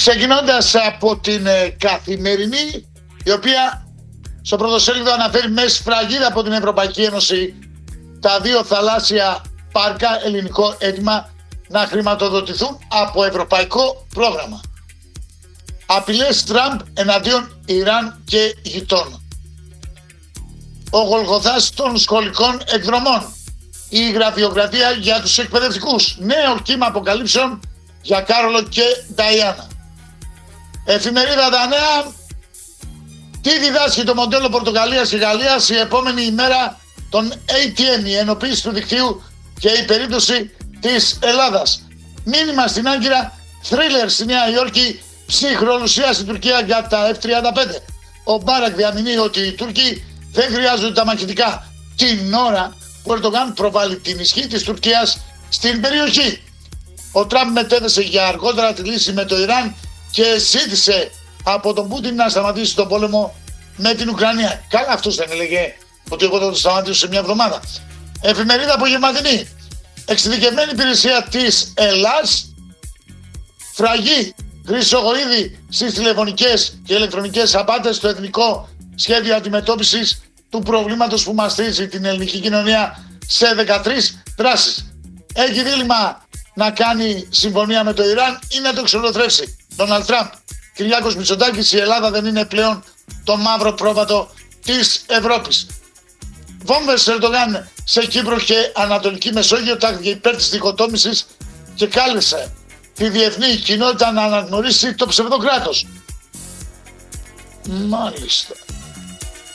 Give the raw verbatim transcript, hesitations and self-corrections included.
Ξεκινώντας από την ε, Καθημερινή, η οποία στο πρωτοσέλιδο αναφέρει με σφραγίδα από την Ευρωπαϊκή Ένωση τα δύο θαλάσσια πάρκα ελληνικό έτοιμα να χρηματοδοτηθούν από ευρωπαϊκό πρόγραμμα. Απειλές Τραμπ εναντίον Ιράν και γειτόνων. Ο Γολγοθάς των σχολικών εκδρομών. Η γραφειοκρατία για τους εκπαιδευτικούς. Νέο κύμα αποκαλύψεων για Κάρολο και Νταϊάννα. Εφημερίδα Τα Νέα. Τι διδάσκει το μοντέλο Πορτογαλίας και Γαλλίας, η επόμενη ημέρα των έι τι εμ, η ενοποίηση του δικτύου και η περίπτωση της Ελλάδας. Μήνυμα στην Άγκυρα, θρίλερ στη Νέα Υόρκη, ψυχρολουσία στην Τουρκία για τα εφ τριάντα πέντε. Ο Μπάρακ διαμηνύει ότι οι Τούρκοι δεν χρειάζονται τα μαχητικά την ώρα που ο Ερντογάν προβάλλει την ισχύ της Τουρκίας στην περιοχή. Ο Τραμπ μετέθεσε για αργότερα τη λύση με το Ιράν και ζήτησε από τον Πούτιν να σταματήσει τον πόλεμο με την Ουκρανία. Καλά, αυτός δεν έλεγε ότι εγώ θα το σταματήσω σε μια εβδομάδα. Εφημερίδα Απογευματινή. Εξειδικευμένη υπηρεσία της Ελλάς. Φραγή Χρυσογοίδη στις τηλεφωνικές και ηλεκτρονικές απάτες στο Εθνικό Σχέδιο Αντιμετώπισης του προβλήματος που μαστίζει την ελληνική κοινωνία σε δεκατρείς δράσεις. Έχει δίλημμα να κάνει συμφωνία με το Ιράν ή να το εξολοθρεύσει. Ντόναλντ Τραμπ. Κυριάκος Μητσοτάκης, η Ελλάδα δεν είναι πλέον το μαύρο πρόβατο της Ευρώπης. Βόμβες Ερντογάν σε Κύπρο και Ανατολική Μεσόγειο τάχθηκε υπέρ της διχοτόμησης και κάλεσε τη διεθνή κοινότητα να αναγνωρίσει το ψευδοκράτος. Μάλιστα.